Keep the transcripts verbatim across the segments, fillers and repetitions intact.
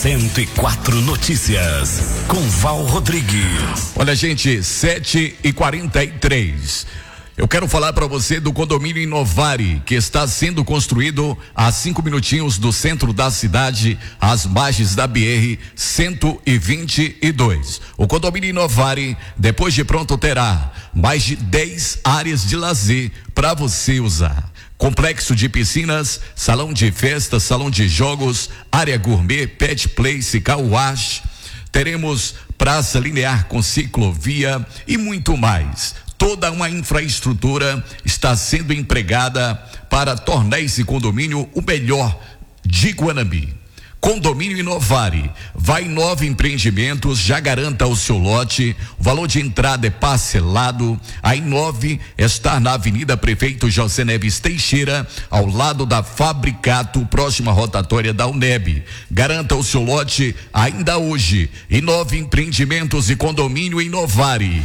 cento e quatro Notícias, com Val Rodrigues. Olha, gente, sete e quarenta e três. Eu quero falar para você do condomínio Inovari, que está sendo construído a cinco minutinhos do centro da cidade, às margens da B R cento e vinte e dois. O condomínio Inovari, depois de pronto, terá mais de dez áreas de lazer para você usar. Complexo de piscinas, salão de festa, salão de jogos, área gourmet, pet place, car wash. Teremos praça linear com ciclovia e muito mais. Toda uma infraestrutura está sendo empregada para tornar esse condomínio o melhor de Guanambi. Condomínio Inovari, vai nove empreendimentos, já garanta o seu lote, o valor de entrada é parcelado. A Inove está na Avenida Prefeito José Neves Teixeira, ao lado da Fabricato, próxima rotatória da UNEB. Garanta o seu lote ainda hoje. Inove empreendimentos e condomínio Inovari.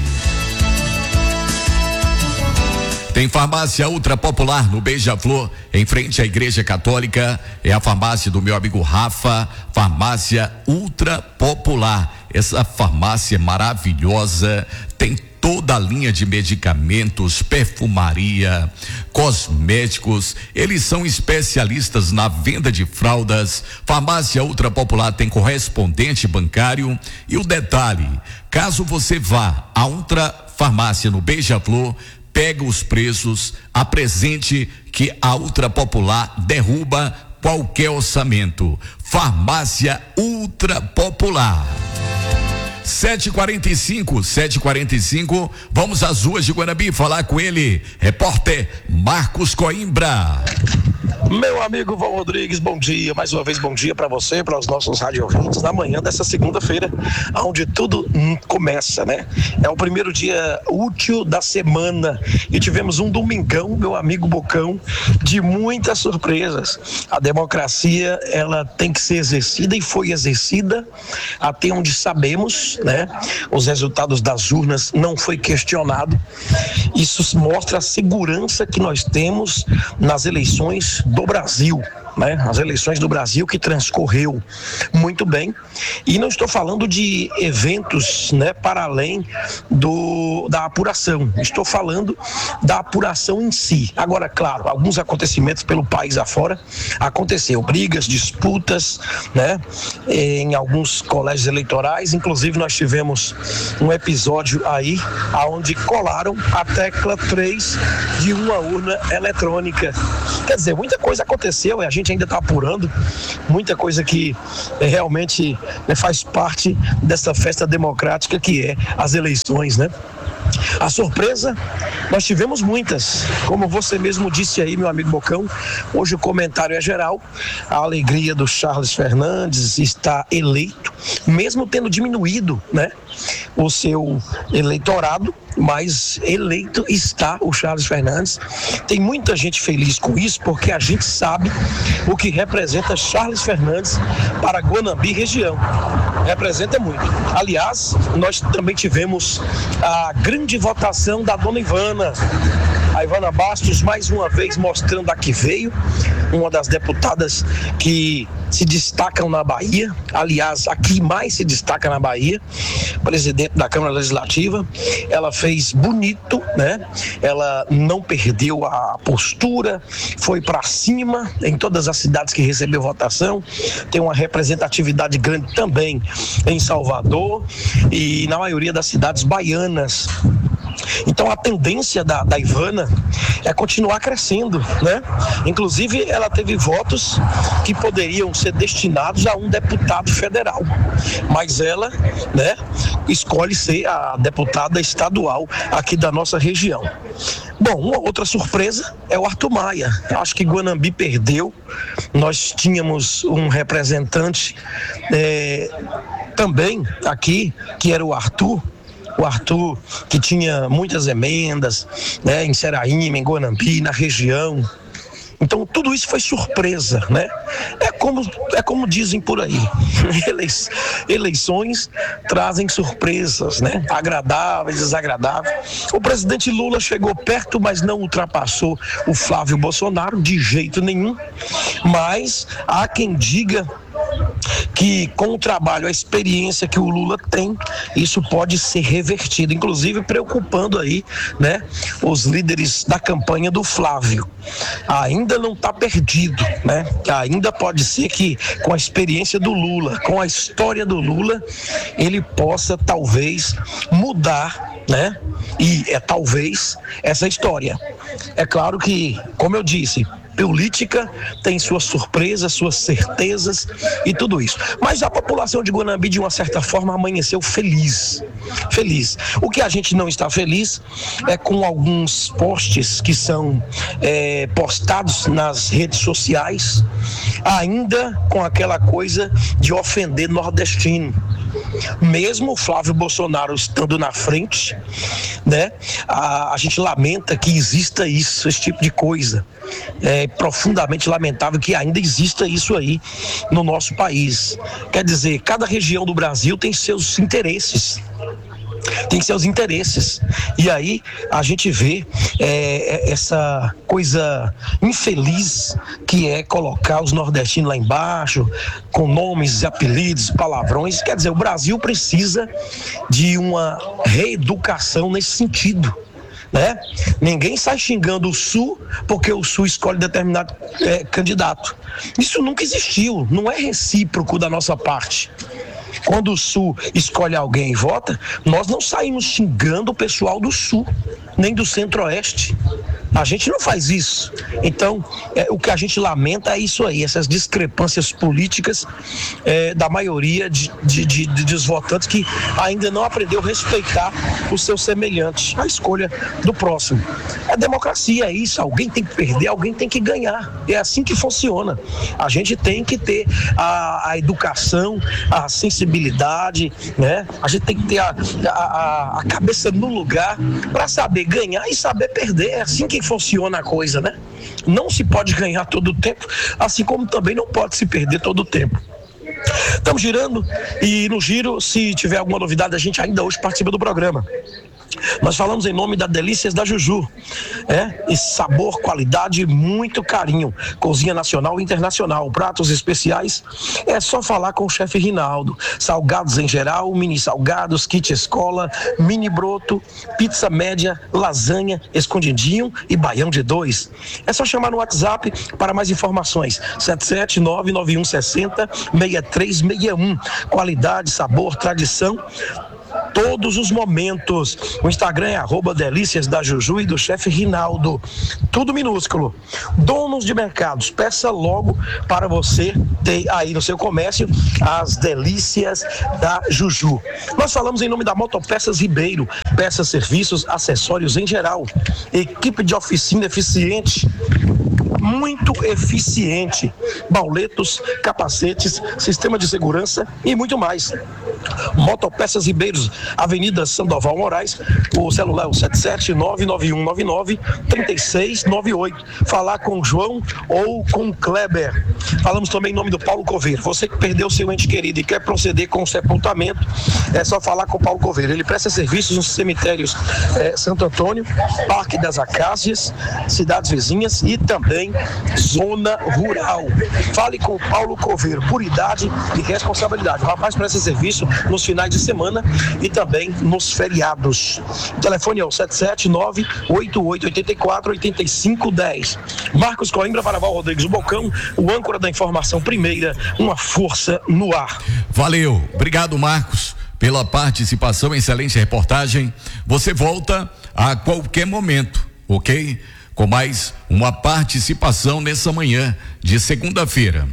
Tem farmácia Ultra Popular no Beija-Flor, em frente à Igreja Católica. É a farmácia do meu amigo Rafa, farmácia Ultra Popular. Essa farmácia maravilhosa tem toda a linha de medicamentos, perfumaria, cosméticos. Eles são especialistas na venda de fraldas. Farmácia Ultra Popular tem correspondente bancário. E o detalhe, caso você vá a Ultra Farmácia no Beija-Flor, pega os preços, apresente que a Ultra Popular derruba qualquer orçamento. Farmácia Ultra Popular. sete e quarenta e cinco, sete e quarenta e cinco, vamos às ruas de Guanambi falar com ele, repórter Marcos Coimbra. Meu amigo Val Rodrigues, bom dia, mais uma vez bom dia para você, para os nossos radiovintes, na manhã dessa segunda-feira, onde tudo hum, começa, né? É o primeiro dia útil da semana e tivemos um domingão, meu amigo Bocão, de muitas surpresas. A democracia, ela tem que ser exercida e foi exercida até onde sabemos, né? Os resultados das urnas não foi questionado. Isso mostra a segurança que nós temos nas eleições do Brasil, né? As eleições do Brasil que transcorreu muito bem, e não estou falando de eventos, né, para além do, da apuração, estou falando da apuração em si. Agora, claro, alguns acontecimentos pelo país afora aconteceu, brigas, disputas, né, em alguns colégios eleitorais. Inclusive nós tivemos um episódio aí aonde colaram a tecla três de uma urna eletrônica. Quer dizer, muita coisa aconteceu e a gente ainda está apurando, muita coisa que é, realmente é, faz parte dessa festa democrática que é as eleições, né? A surpresa, nós tivemos muitas, como você mesmo disse aí, meu amigo Bocão. Hoje o comentário é geral. A alegria do Charles Fernandes está eleito, mesmo tendo diminuído, né, o seu eleitorado, mas eleito está o Charles Fernandes. Tem muita gente feliz com isso, porque a gente sabe o que representa Charles Fernandes para Guanambi região. Representa muito. Aliás, nós também tivemos a grande votação da dona Ivana. A Ivana Bastos, mais uma vez, mostrando a que veio, uma das deputadas que se destacam na Bahia, aliás, a que mais se destaca na Bahia, presidente da Câmara Legislativa. Ela fez bonito, né? Ela não perdeu a postura, foi para cima em todas as cidades que recebeu votação, tem uma representatividade grande também em Salvador e na maioria das cidades baianas. Então a tendência da, da Ivana é continuar crescendo, né? Inclusive ela teve votos que poderiam ser destinados a um deputado federal, mas ela, né, escolhe ser a deputada estadual aqui da nossa região. Bom, uma outra surpresa é o Arthur Maia. Acho que Guanambi perdeu. Nós tínhamos um representante é, também aqui, que era o Arthur. O Arthur, que tinha muitas emendas, né, em Seraíma, em Guanambi, na região. Então tudo isso foi surpresa, né? É como, é como dizem por aí, eleições trazem surpresas, né? Agradáveis, desagradáveis. O presidente Lula chegou perto, mas não ultrapassou o Flávio Bolsonaro de jeito nenhum. Mas há quem diga que com o trabalho, a experiência que o Lula tem, isso pode ser revertido, inclusive preocupando aí, né, os líderes da campanha do Flávio. Ainda não está perdido, né? Ainda pode ser que com a experiência do Lula, com a história do Lula, ele possa talvez mudar, né? E é talvez essa história. É claro que, como eu disse, política tem suas surpresas, suas certezas e tudo isso. Mas a população de Guanambi, de uma certa forma, amanheceu feliz. Feliz. O que a gente não está feliz é com alguns posts que são é, postados nas redes sociais, ainda com aquela coisa de ofender nordestino. Mesmo o Flávio Bolsonaro estando na frente, né, a, a gente lamenta que exista isso, esse tipo de coisa. É profundamente lamentável que ainda exista isso aí no nosso país. Quer dizer, cada região do Brasil tem seus interesses. Tem seus interesses. E aí a gente vê é, essa coisa infeliz que é colocar os nordestinos lá embaixo, com nomes, apelidos, palavrões. Quer dizer, o Brasil precisa de uma reeducação nesse sentido, né? Ninguém sai xingando o Sul porque o Sul escolhe determinado é, candidato. Isso nunca existiu, não é recíproco da nossa parte. Quando o Sul escolhe alguém e vota, nós não saímos xingando o pessoal do Sul, nem do Centro-Oeste. A gente não faz isso. Então, é, o que a gente lamenta é isso aí, essas discrepâncias políticas é, da maioria de, de, de, de, dos votantes que ainda não aprendeu a respeitar o seu semelhante, a escolha do próximo. É democracia, é isso. Alguém tem que perder, alguém tem que ganhar. É assim que funciona. A gente tem que ter a, a educação, a sensibilidade, né? A gente tem que ter a, a, a cabeça no lugar para saber ganhar e saber perder. É assim que funciona a coisa, né? Não se pode ganhar todo o tempo, assim como também não pode se perder todo o tempo. Estamos girando e no giro, se tiver alguma novidade, a gente ainda hoje participa do programa. Nós falamos em nome da Delícias da Juju, é? E sabor, qualidade, muito carinho. Cozinha nacional e internacional, pratos especiais. É só falar com o chefe Rinaldo. Salgados em geral, mini salgados, kit escola, mini broto, pizza média, lasanha, escondidinho e baião de dois. É só chamar no WhatsApp para mais informações. sete sete nove nove um seis zero seis três seis um. Qualidade, sabor, tradição, todos os momentos. O Instagram é arroba Delícias da Juju e do chefe Rinaldo, tudo minúsculo. Donos de mercados, peça logo para você ter aí no seu comércio as Delícias da Juju. Nós falamos em nome da Motopeças Ribeiro, peças, serviços, acessórios em geral, equipe de oficina eficiente, muito eficiente, bauletos, capacetes, sistema de segurança e muito mais. Motopeças Ribeiros, Avenida Sandoval Moraes, o celular é o sete sete nove nove um nove nove três seis nove oito. Falar com o João ou com o Kleber. Falamos também em nome do Paulo Coveiro. Você que perdeu seu ente querido e quer proceder com o sepultamento, é só falar com o Paulo Coveiro. Ele presta serviços nos cemitérios é, Santo Antônio, Parque das Acácias, cidades vizinhas e também zona rural. Fale com o Paulo Coveiro, por idade e responsabilidade. O rapaz presta serviço nos finais de semana e também nos feriados. O telefone é o sete sete nove oito oito oito quatro oito cinco um zero. Marcos Coimbra para Val Rodrigues, o Bocão, o âncora da informação primeira, uma força no ar. Valeu, obrigado Marcos pela participação, excelente reportagem. Você volta a qualquer momento, ok? Com mais uma participação nessa manhã de segunda-feira.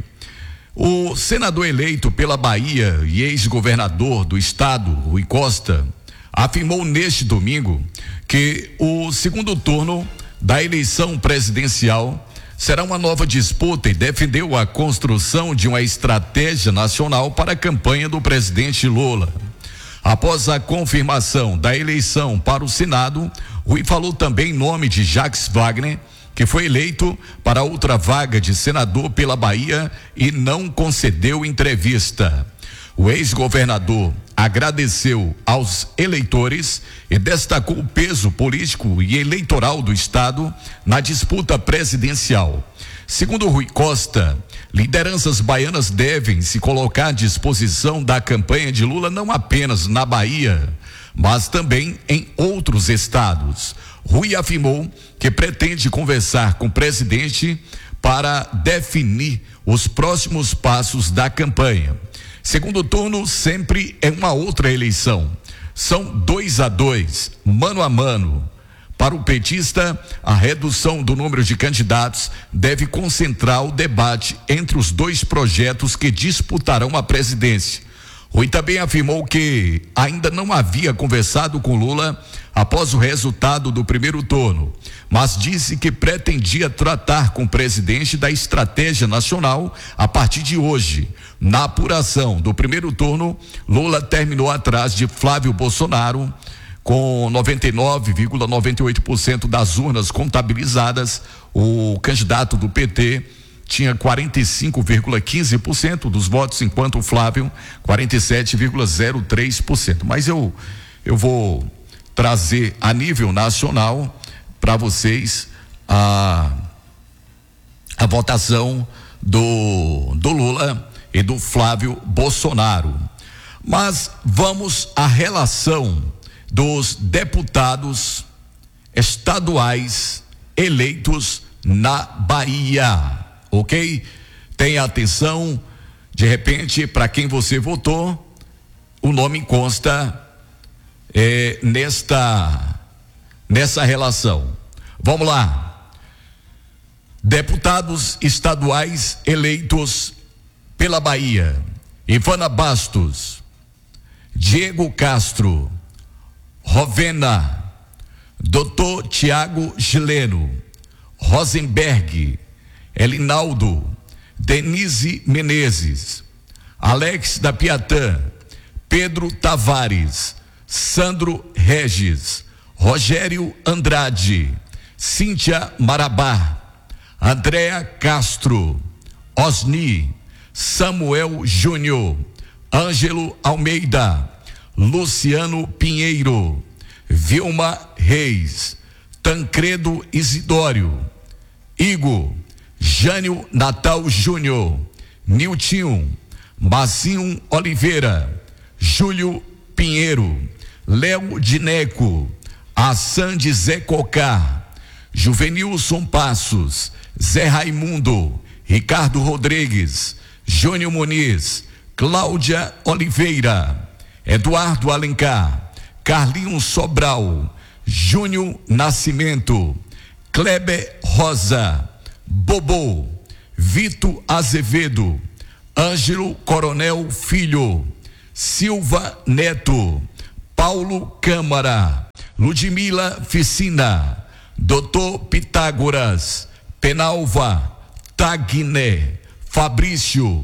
O senador eleito pela Bahia e ex-governador do estado, Rui Costa, afirmou neste domingo que o segundo turno da eleição presidencial será uma nova disputa e defendeu a construção de uma estratégia nacional para a campanha do presidente Lula. Após a confirmação da eleição para o Senado, Rui falou também em nome de Jacques Wagner, que foi eleito para outra vaga de senador pela Bahia e não concedeu entrevista. O ex-governador agradeceu aos eleitores e destacou o peso político e eleitoral do estado na disputa presidencial. Segundo Rui Costa, lideranças baianas devem se colocar à disposição da campanha de Lula não apenas na Bahia, mas também em outros estados. Rui afirmou que pretende conversar com o presidente para definir os próximos passos da campanha. Segundo turno sempre é uma outra eleição. São dois a dois, mano a mano. Para o petista, a redução do número de candidatos deve concentrar o debate entre os dois projetos que disputarão a presidência. Rui também afirmou que ainda não havia conversado com Lula após o resultado do primeiro turno, mas disse que pretendia tratar com o presidente da estratégia nacional a partir de hoje. Na apuração do primeiro turno, Lula terminou atrás de Flávio Bolsonaro, com noventa e nove vírgula noventa e oito por cento das urnas contabilizadas. O candidato do P T tinha quarenta e cinco vírgula quinze por cento dos votos, enquanto o Flávio quarenta e sete vírgula zero três por cento. Mas eu eu vou trazer a nível nacional para vocês a a votação do do Lula e do Flávio Bolsonaro. Mas vamos à relação dos deputados estaduais eleitos na Bahia, ok? Tenha atenção, de repente, para quem você votou, o nome consta é, nesta nessa relação. Vamos lá. Deputados estaduais eleitos pela Bahia: Ivana Bastos, Diego Castro, Rovena, doutor Tiago Gileno, Rosenberg, Elinaldo, Denise Menezes, Alex da Piatã, Pedro Tavares, Sandro Regis, Rogério Andrade, Cíntia Marabá, Andréa Castro, Osni, Samuel Júnior, Ângelo Almeida, Luciano Pinheiro, Vilma Reis, Tancredo Isidório, Igor, Jânio Natal Júnior, Niltinho, Marcinho Oliveira, Júlio Pinheiro, Léo Dineco, Assande Zé Cocá, Juvenilson Passos, Zé Raimundo, Ricardo Rodrigues, Júnior Muniz, Cláudia Oliveira, Eduardo Alencar, Carlinhos Sobral, Júnior Nascimento, Kleber Rosa, Bobô, Vitor Azevedo, Ângelo Coronel Filho, Silva Neto, Paulo Câmara, Ludmila Ficina, doutor Pitágoras, Penalva, Tagné, Fabrício,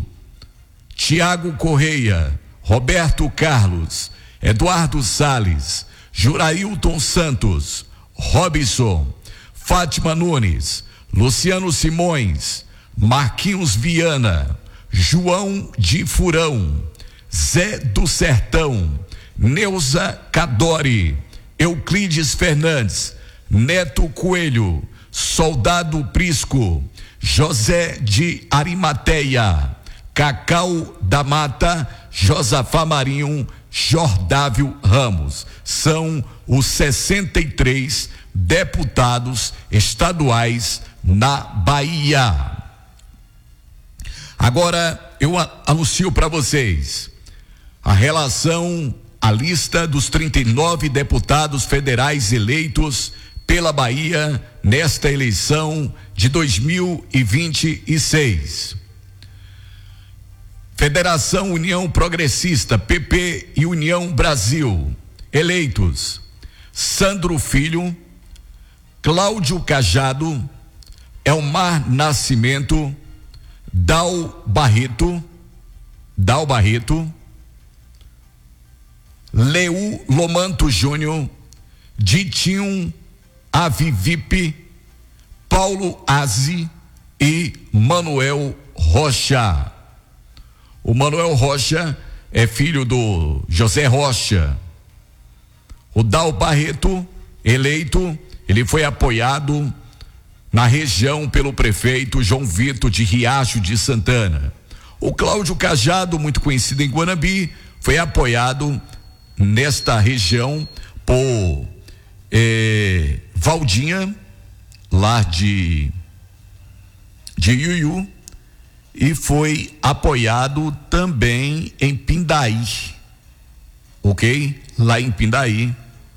Tiago Correia, Roberto Carlos, Eduardo Salles, Jurailton Santos, Robson, Fátima Nunes, Luciano Simões, Marquinhos Viana, João de Furão, Zé do Sertão, Neuza Cadori, Euclides Fernandes, Neto Coelho, Soldado Prisco, José de Arimateia, Cacau da Mata, Josafá Marinho, Jordávio Ramos. São os sessenta e três deputados estaduais na Bahia. Agora eu anuncio para vocês a relação, a lista dos trinta e nove deputados federais eleitos pela Bahia nesta eleição de dois mil e vinte e seis. Federação União Progressista, P P e União Brasil, eleitos: Sandro Filho, Cláudio Cajado, Elmar Nascimento, Dal Barreto, Dal Barreto, Leu Lomanto Júnior, Ditinho Avivipe, Paulo Aze e Manuel Rocha. O Manuel Rocha é filho do José Rocha. O Dal Barreto, eleito, ele foi apoiado na região pelo prefeito João Vitor de Riacho de Santana. O Cláudio Cajado, muito conhecido em Guanambi, foi apoiado nesta região por eh, Valdinha, lá de, de Iuiú, e foi apoiado também em Pindaí, ok? Lá em Pindaí,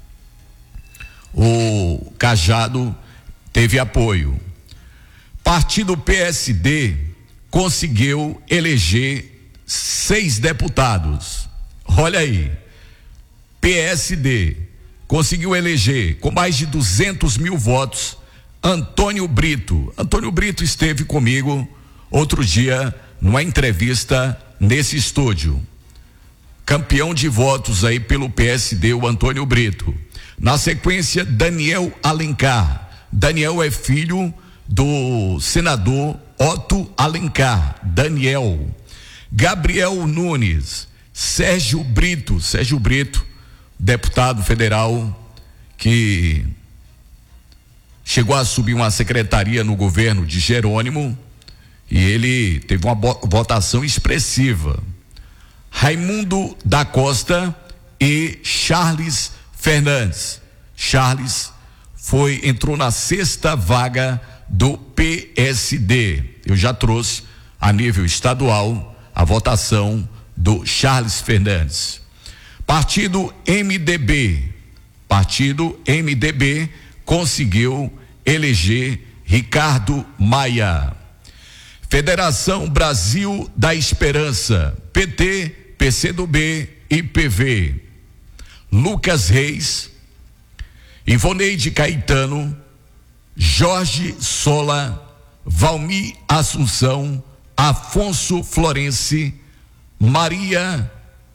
o Cajado teve apoio. Partido P S D conseguiu eleger seis deputados. Olha aí, P S D conseguiu eleger com mais de duzentos mil votos Antônio Brito. Antônio Brito esteve comigo outro dia numa entrevista nesse estúdio. Campeão de votos aí pelo P S D, o Antônio Brito. Na sequência, Daniel Alencar. Daniel é filho do senador Otto Alencar. Daniel. Gabriel Nunes. Sérgio Brito. Sérgio Brito, deputado federal que chegou a assumir uma secretaria no governo de Jerônimo e ele teve uma votação expressiva. Raimundo da Costa e Charles Fernandes. Charles foi, entrou na sexta vaga do P S D. Eu já trouxe a nível estadual a votação do Charles Fernandes. Partido M D B. Partido M D B conseguiu eleger Ricardo Maia. Federação Brasil da Esperança, P T, P C do B e P V. Lucas Reis, Ivoneide Caetano, Jorge Sola, Valmir Assunção, Afonso Florense, Maria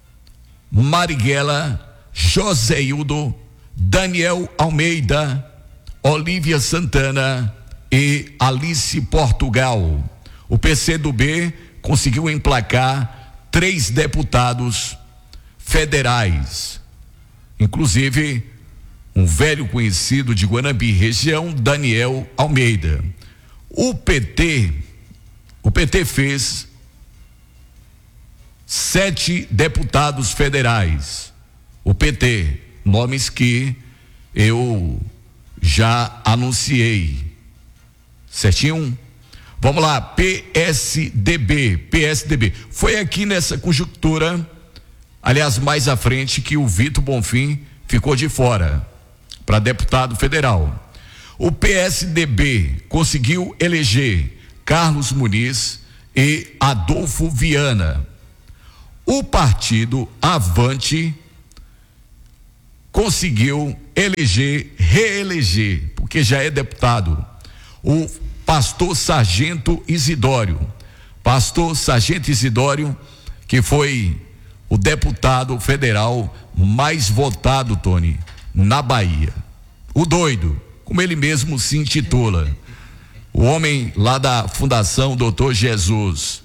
Marighella, Joséildo, Daniel Almeida, Olívia Santana e Alice Portugal. O P C do B conseguiu emplacar três deputados federais, inclusive um velho conhecido de Guanambi região, Daniel Almeida. O P T, o P T fez sete deputados federais. O P T, nomes que eu já anunciei. Certinho? Vamos lá, P S D B, P S D B. Foi aqui nessa conjuntura, aliás, mais à frente, que o Vitor Bonfim ficou de fora para deputado federal. O P S D B conseguiu eleger Carlos Muniz e Adolfo Viana. O partido Avante conseguiu eleger, reeleger, porque já é deputado, o pastor Sargento Isidório. Pastor Sargento Isidório, que foi o deputado federal mais votado, Tony, na Bahia. O doido, como ele mesmo se intitula. O homem lá da Fundação Doutor Jesus.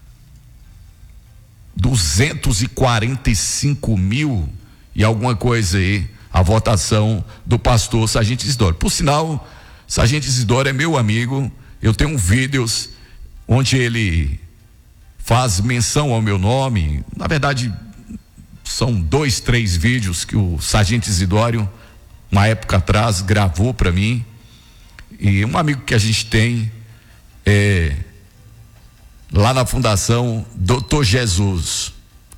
duzentos e quarenta e cinco mil e alguma coisa aí, a votação do pastor Sargento Isidório. Por sinal, Sargento Isidório é meu amigo, eu tenho vídeos onde ele faz menção ao meu nome. Na verdade, são dois, três vídeos que o Sargento Isidório, uma época atrás, gravou para mim. E um amigo que a gente tem é, lá na Fundação Doutor Jesus.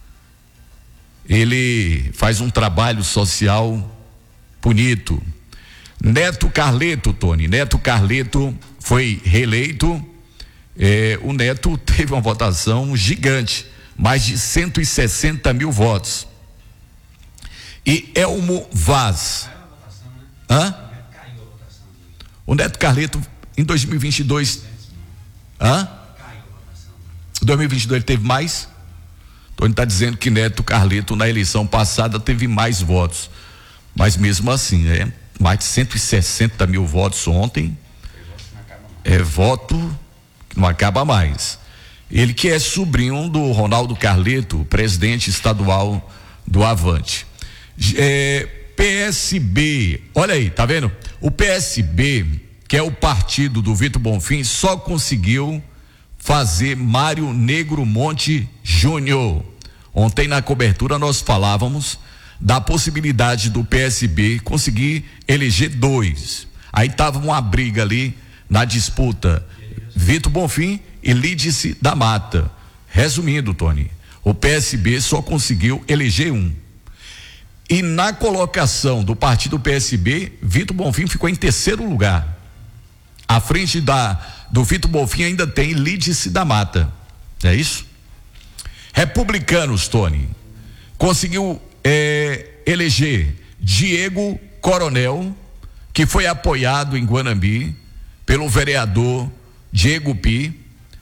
Ele faz um trabalho social bonito. Neto Carleto, Tony, Neto Carleto foi reeleito. É, o Neto teve uma votação gigante, mais de cento e sessenta mil votos. E Elmo Vaz. Hã? O Neto Carleto em dois mil e vinte e dois. Hã? Em dois mil e vinte e dois ele teve mais? Tony está dizendo que Neto Carleto na eleição passada teve mais votos. Mas mesmo assim, né? Mais de cento e sessenta mil votos ontem. É voto que não acaba mais. Ele que é sobrinho do Ronaldo Carleto, presidente estadual do Avante. É, P S B, olha aí, tá vendo? O P S B que é o partido do Vitor Bonfim, só conseguiu fazer Mário Negro Monte Júnior. Ontem na cobertura nós falávamos da possibilidade do P S B conseguir eleger dois. Aí tava uma briga ali na disputa, Vitor Bonfim e Lídice da Mata. Resumindo, Tony, o P S B só conseguiu eleger um. E na colocação do partido P S B, Vitor Bonfim ficou em terceiro lugar. À frente da, do Vitor Bonfim ainda tem Lídice da Mata. É isso? Republicanos, Tony, conseguiu é, eleger Diego Coronel, que foi apoiado em Guanambi pelo vereador Diego Pi,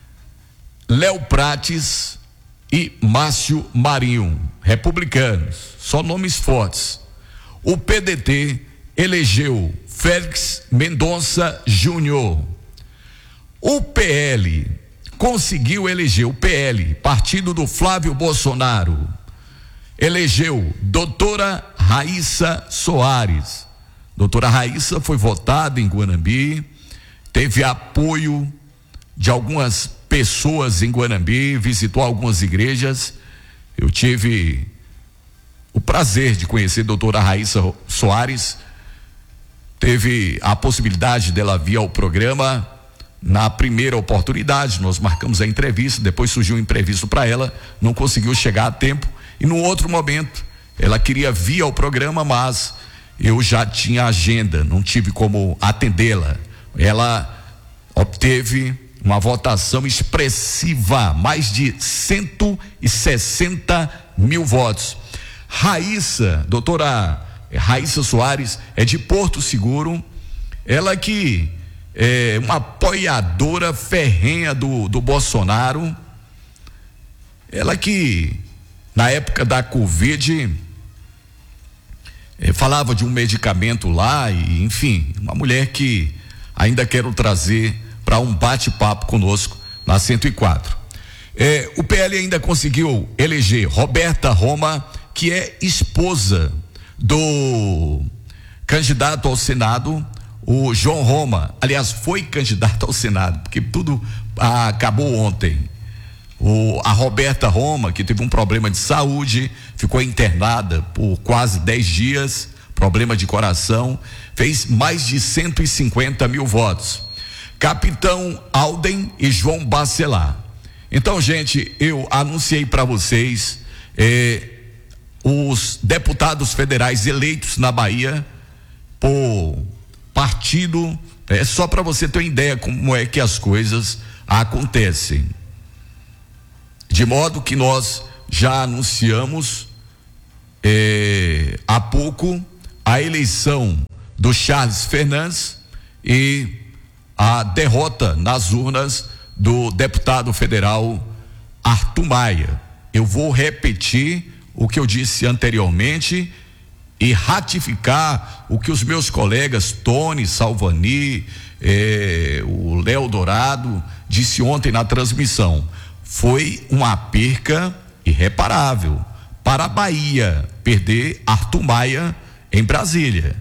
Léo Prates e Márcio Marinho. Republicanos, só nomes fortes. O P D T elegeu Félix Mendonça Júnior. O P L conseguiu eleger, o P L, partido do Flávio Bolsonaro, elegeu doutora Raíssa Soares. Doutora Raíssa foi votada em Guanambi, teve apoio de algumas pessoas em Guanambi, visitou algumas igrejas. Eu tive o prazer de conhecer a doutora Raíssa Soares, teve a possibilidade dela vir ao programa. Na primeira oportunidade, nós marcamos a entrevista, depois surgiu um imprevisto para ela, não conseguiu chegar a tempo, e no outro momento, ela queria vir ao programa, mas eu já tinha agenda, não tive como atendê-la. Ela obteve uma votação expressiva, mais de cento e sessenta mil votos. Raíssa, doutora Raíssa Soares, é de Porto Seguro, ela que é uma apoiadora ferrenha do, do Bolsonaro, ela que na época da Covid é, falava de um medicamento lá, e enfim, uma mulher que ainda quero trazer para um bate-papo conosco na cento e quatro. É, o P L ainda conseguiu eleger Roberta Roma, que é esposa do candidato ao Senado, o João Roma. Aliás, foi candidato ao Senado, porque tudo ah, acabou ontem. O, a Roberta Roma, que teve um problema de saúde, ficou internada por quase dez dias, problema de coração, fez mais de cento e cinquenta mil votos. Capitão Alden e João Bacelar. Então, gente, eu anunciei para vocês eh, os deputados federais eleitos na Bahia por partido, é só para você ter uma ideia como é que as coisas acontecem. De modo que nós já anunciamos é, há pouco a eleição do Charles Fernandes e a derrota nas urnas do deputado federal Arthur Maia. Eu vou repetir o que eu disse anteriormente e ratificar o que os meus colegas Tony Salvani, eh, o Léo Dourado disse ontem na transmissão. Foi uma perca irreparável para a Bahia perder Arthur Maia em Brasília.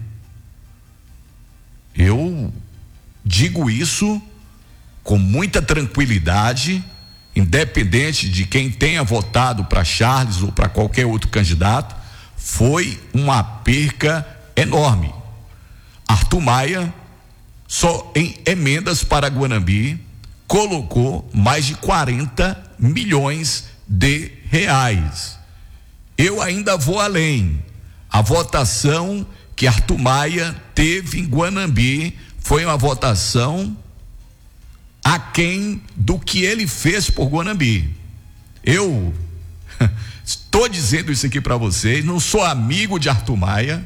Eu digo isso com muita tranquilidade, independente de quem tenha votado para Charles ou para qualquer outro candidato. Foi uma perca enorme. Arthur Maia, só em emendas para Guanambi, colocou mais de quarenta milhões de reais. Eu ainda vou além. A votação que Arthur Maia teve em Guanambi foi uma votação aquém do que ele fez por Guanambi. Eu estou dizendo isso aqui para vocês, não sou amigo de Arthur Maia,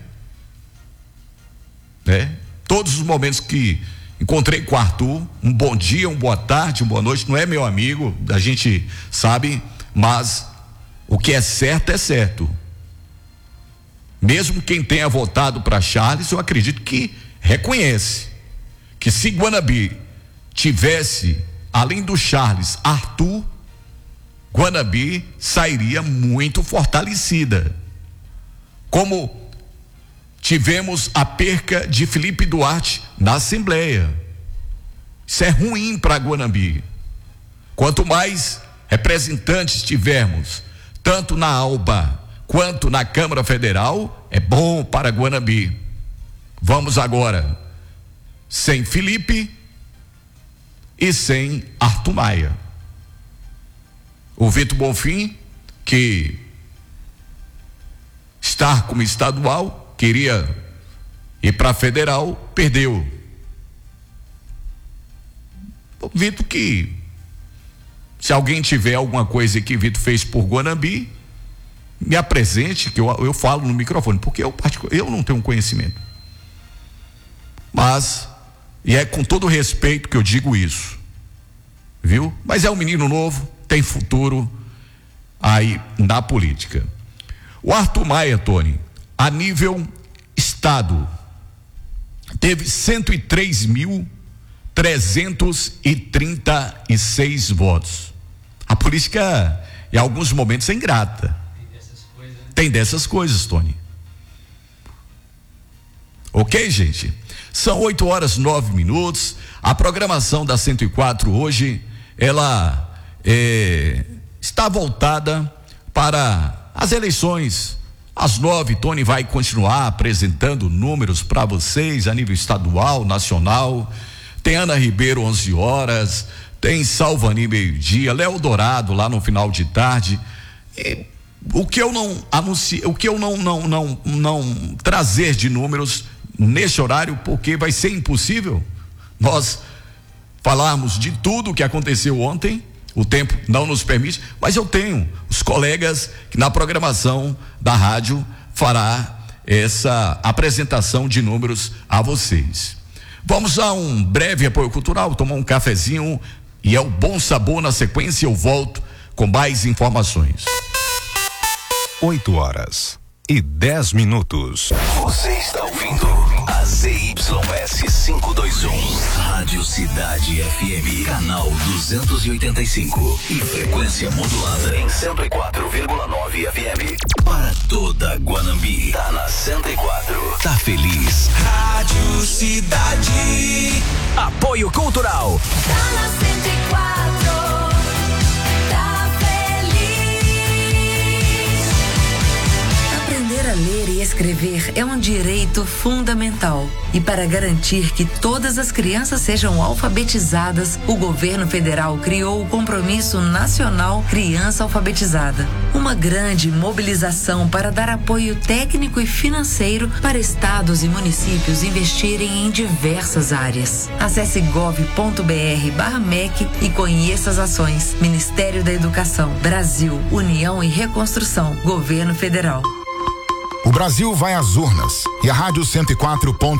né? Todos os momentos que encontrei com o Arthur, um bom dia, uma boa tarde, uma boa noite, não é meu amigo, a gente sabe, mas o que é certo é certo. Mesmo quem tenha votado para Charles, eu acredito que reconhece que se Guanambi tivesse, além do Charles, Arthur, Guanambi sairia muito fortalecida. Como tivemos a perca de Felipe Duarte na Assembleia. Isso é ruim para Guanambi. Quanto mais representantes tivermos, tanto na ALBA quanto na Câmara Federal, é bom para Guanambi. Vamos agora, sem Felipe e sem Arthur Maia. O Vitor Bonfim, que está como estadual, queria ir para federal, perdeu. O Vitor, que se alguém tiver alguma coisa que Vitor fez por Guanambi, me apresente, que eu, eu falo no microfone, porque eu, eu não tenho conhecimento. Mas, e é com todo respeito que eu digo isso, viu? Mas é um menino novo, tem futuro aí na política. O Arthur Maia, Tony, a nível estado, teve cento e três mil trezentos e trinta e seis votos. A política, em alguns momentos, é ingrata. Tem dessas coisas, né? Tem dessas coisas, Tony. Ok, gente? São oito horas nove minutos. A programação da cento e quatro hoje, ela é, está voltada para as eleições. Às nove, Tony vai continuar apresentando números para vocês a nível estadual, nacional. Tem Ana Ribeiro, onze horas. Tem Salvani, meio-dia. Léo Dourado, lá no final de tarde. E o que eu não anuncio, o que eu não, não, não, não trazer de números neste horário, porque vai ser impossível nós falarmos de tudo o que aconteceu ontem. O tempo não nos permite, mas eu tenho os colegas que na programação da rádio fará essa apresentação de números a vocês. Vamos a um breve apoio cultural, tomar um cafezinho e é o Bom Sabor. Na sequência eu volto com mais informações. oito horas e dez minutos. Você está ouvindo a Z Y S quinhentos e vinte e um, Rádio Cidade F M, canal duzentos e oitenta e cinco e frequência modulada em cento e quatro vírgula nove F M. Para toda Guanambi, tá na cento e quatro. Tá feliz? Rádio Cidade. Apoio cultural. Tá na cento e quatro. Aprender a ler e escrever é um direito fundamental. E para garantir que todas as crianças sejam alfabetizadas, o governo federal criou o Compromisso Nacional Criança Alfabetizada. Uma grande mobilização para dar apoio técnico e financeiro para estados e municípios investirem em diversas áreas. Acesse gov ponto br barra M E C e conheça as ações. Ministério da Educação, Brasil, União e Reconstrução, Governo Federal. O Brasil vai às urnas e a Rádio cento e quatro ponto